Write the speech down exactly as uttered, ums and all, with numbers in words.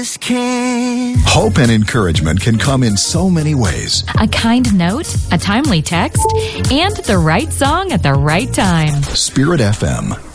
Hope and encouragement can come in so many ways. A kind note, a timely text, and the right song at the right time. Spirit F M.